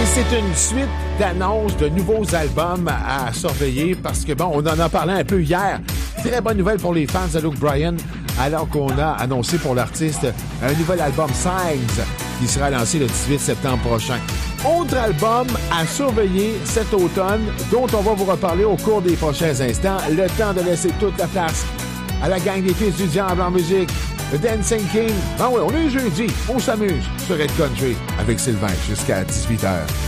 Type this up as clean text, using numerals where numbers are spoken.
c'est une suite d'annonces de nouveaux albums à surveiller parce que, bon, on en a parlé un peu hier. Très bonne nouvelle pour les fans de Luke Bryan, alors qu'on a annoncé pour l'artiste un nouvel album Signs qui sera lancé le 18 septembre prochain. Autre album à surveiller cet automne dont on va vous reparler au cours des prochains instants. Le temps de laisser toute la place à la gang des Fils du Diable en musique. Le Dancing King. Ben oui, on est jeudi. On s'amuse sur Red Country avec Sylvain jusqu'à 18h.